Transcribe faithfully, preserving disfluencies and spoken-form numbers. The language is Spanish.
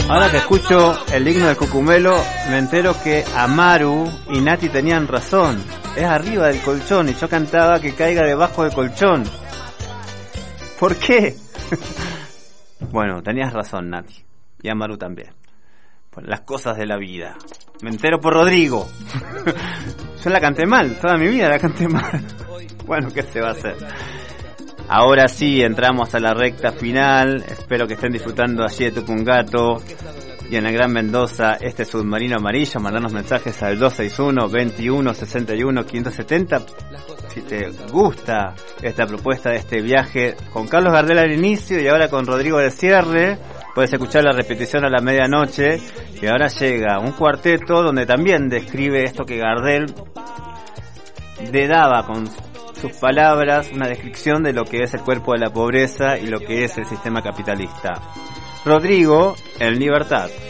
Ahora que escucho el himno del Cucumelo, me entero que Amaru y Nati tenían razón. Es arriba del colchón y yo cantaba que caiga debajo del colchón. ¿Por qué? Bueno, tenías razón, Nati. Y Amaru también. Por las cosas de la vida. Me entero por Rodrigo. Yo la canté mal, toda mi vida la canté mal. Bueno, ¿qué se va a hacer? Ahora sí, entramos a la recta final. Espero que estén disfrutando allí de Tupungato y en el Gran Mendoza este submarino amarillo. Mandanos mensajes al dos seis uno, veintiuno, sesenta y uno, quinientos setenta. Si te gusta esta propuesta de este viaje con Carlos Gardel al inicio y ahora con Rodrigo de cierre, puedes escuchar la repetición a la medianoche. Y ahora llega un cuarteto donde también describe esto que Gardel le daba con sus palabras, una descripción de lo que es el cuerpo de la pobreza y lo que es el sistema capitalista. Rodrigo en Libertad.